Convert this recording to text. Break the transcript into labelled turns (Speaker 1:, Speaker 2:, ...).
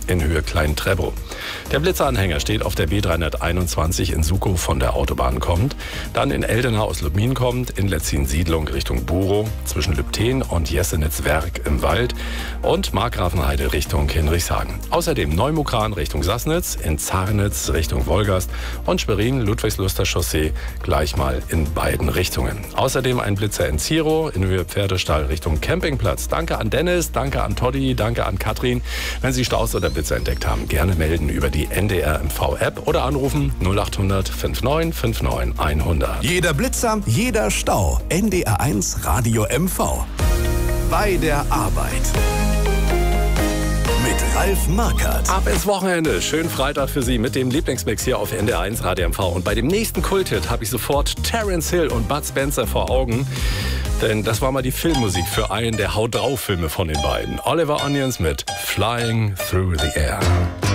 Speaker 1: in Höhe Klein-Treppow. Der Blitzeranhänger steht auf der B321 in Sukow von der Autobahn kommt, dann in Eldena aus Lubmin kommt, in Letzin-Siedlung Richtung Burow, zwischen Lübten und Jessenitz-Werk im Wald und Markgrafenheide Richtung Hinrichshagen. Außerdem Neumukran Richtung Sassnitz, in Zarnitz Richtung Wolgast und Schwerin, Ludwigsluster Chaussee gleich mal in beiden Richtungen. Außerdem ein Blitzer in Zierow in Höhe Pferdestall Richtung Campingplatz. Danke an Dennis, danke an Toddy, danke an Katrin. Wenn Sie Staus oder Blitzer entdeckt haben, gerne melden über die NDR MV-App oder anrufen 0800 59 59 100.
Speaker 2: Jeder Blitzer, jeder Stau. NDR1 Radio MV. Bei der Arbeit. Mit Ralf Markert.
Speaker 1: Ab ins Wochenende. Schönen Freitag für Sie mit dem Lieblingsmix hier auf NDR1 Radio MV. Und bei dem nächsten Kulthit habe ich sofort Terence Hill und Bud Spencer vor Augen. Denn das war mal die Filmmusik für einen der Haut-drauf-Filme von den beiden. Oliver Onions mit Flying Through the Air.